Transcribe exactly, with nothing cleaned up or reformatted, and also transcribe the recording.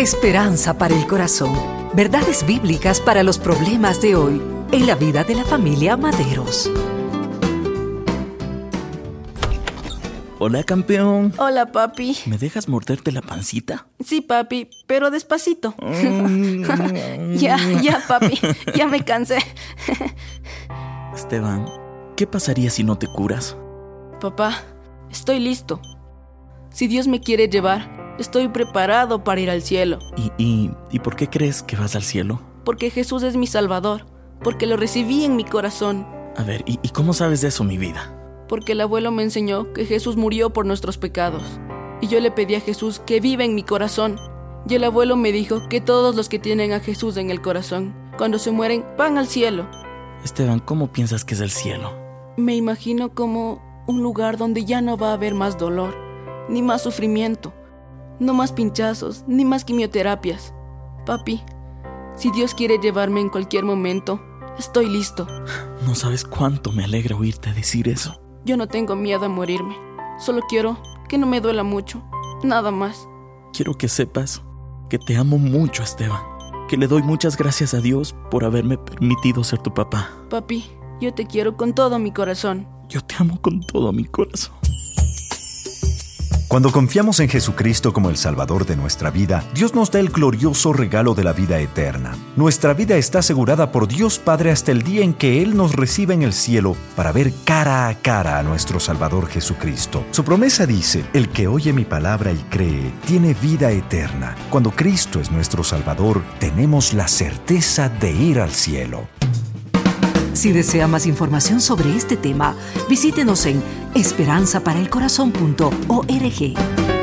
Esperanza para el corazón. Verdades bíblicas para los problemas de hoy en la vida de la familia Maderos. Hola, campeón. Hola, papi. ¿Me dejas morderte la pancita? Sí, papi, pero despacito. ya, ya, papi. Ya me cansé. Esteban, ¿qué pasaría si no te curas? Papá, estoy listo. Si Dios me quiere llevar, estoy preparado para ir al cielo. ¿Y, y, ¿y por qué crees que vas al cielo? Porque Jesús es mi Salvador. Porque lo recibí en mi corazón. A ver, ¿y, y cómo sabes de eso, mi vida? Porque el abuelo me enseñó que Jesús murió por nuestros pecados. Y yo le pedí a Jesús que viva en mi corazón. Y el abuelo me dijo que todos los que tienen a Jesús en el corazón, cuando se mueren, van al cielo. Esteban, ¿cómo piensas que es el cielo? Me imagino como un lugar donde ya no va a haber más dolor, ni más sufrimiento, no más pinchazos, ni más quimioterapias. Papi, si Dios quiere llevarme en cualquier momento, estoy listo. No sabes cuánto me alegra oírte decir eso. Yo no tengo miedo a morirme. Solo quiero que no me duela mucho. Nada más. Quiero que sepas que te amo mucho, Esteban. Que le doy muchas gracias a Dios por haberme permitido ser tu papá. Papi, yo te quiero con todo mi corazón. Yo te amo con todo mi corazón. Cuando confiamos en Jesucristo como el Salvador de nuestra vida, Dios nos da el glorioso regalo de la vida eterna. Nuestra vida está asegurada por Dios Padre hasta el día en que Él nos reciba en el cielo para ver cara a cara a nuestro Salvador Jesucristo. Su promesa dice: el que oye mi palabra y cree, tiene vida eterna. Cuando Cristo es nuestro Salvador, tenemos la certeza de ir al cielo. Si desea más información sobre este tema, visítenos en esperanza para el corazón punto org.